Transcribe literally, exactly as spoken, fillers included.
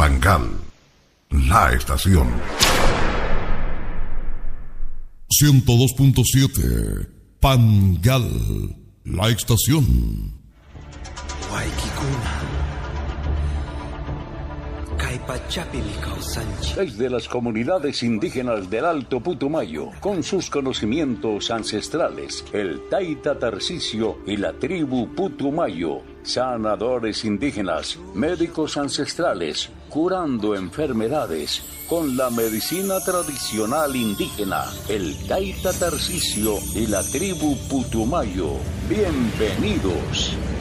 Pangal, la estación. ciento dos punto siete, Pangal, la estación. Desde las comunidades indígenas del Alto Putumayo, con sus conocimientos ancestrales, el Taita Tarcisio y la tribu Putumayo, sanadores indígenas, médicos ancestrales, curando enfermedades con la medicina tradicional indígena, el Taita Tarcisio y la tribu Putumayo. Bienvenidos.